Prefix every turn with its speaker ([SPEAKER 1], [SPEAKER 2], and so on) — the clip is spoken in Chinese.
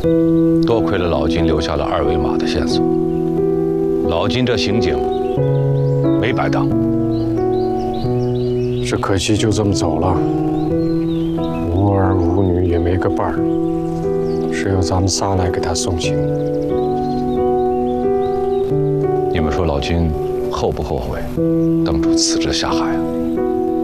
[SPEAKER 1] 多亏了老金留下了二维码的线索，老金这刑警没白当。
[SPEAKER 2] 这可惜就这么走了，无儿无女也没个伴儿，只有咱们仨来给他送行。
[SPEAKER 1] 你们说老金后不后悔当初辞职下海啊？